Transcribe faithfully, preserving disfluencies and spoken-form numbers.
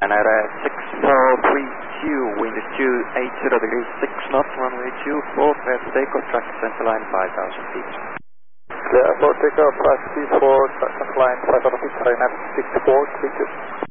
Canada six four three two, wind is two eighty degrees, six knots, runway two four, clear for takeoff, traffic center line five thousand feet. Clear for takeoff, five three four, traffic line five thousand feet, Ryanair six four three two.